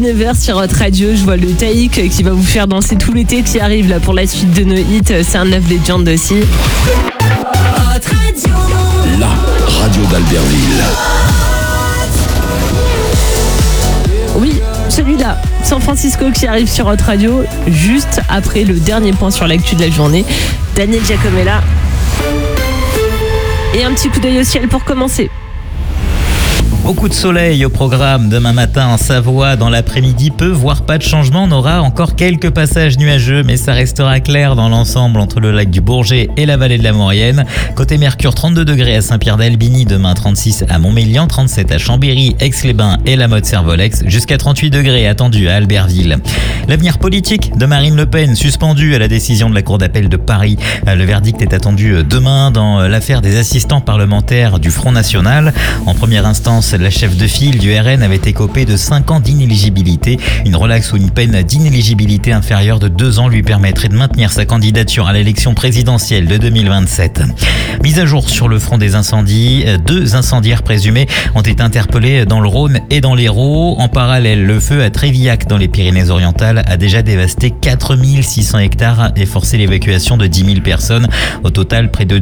19h sur Hot Radio. Je vois le Taïk qui va vous faire danser tout l'été qui arrive là pour la suite de nos hits. C'est un 9 Legend aussi. Hot Radio. La radio d'Albertville. Oui, celui-là, San Francisco qui arrive sur Hot Radio juste après le dernier point sur l'actu de la journée. Daniel Giacomella. Et un petit coup d'œil au ciel pour commencer. Beaucoup de soleil au programme demain matin en Savoie. Dans l'après-midi, peu voire pas de changement. On aura encore quelques passages nuageux, mais ça restera clair dans l'ensemble entre le lac du Bourget et la vallée de la Maurienne. Côté Mercure, 32 degrés à Saint-Pierre-d'Albigny, demain 36 à Montmélian, 37 à Chambéry, Aix-les-Bains et la Motte-Servolex, jusqu'à 38 degrés attendus à Albertville. L'avenir politique de Marine Le Pen suspendu à la décision de la Cour d'appel de Paris. Le verdict est attendu demain dans l'affaire des assistants parlementaires du Front National. En première instance, la chef de file du RN avait écopé de 5 ans d'inéligibilité. Une relaxe ou une peine d'inéligibilité inférieure de 2 ans lui permettrait de maintenir sa candidature à l'élection présidentielle de 2027. Mise à jour sur le front des incendies. 2 incendiaires présumés ont été interpellés dans le Rhône et dans l'Hérault. En parallèle, le feu à Trévillac dans les Pyrénées-Orientales a déjà dévasté 4600 hectares et forcé l'évacuation de 10 000 personnes. Au total, près de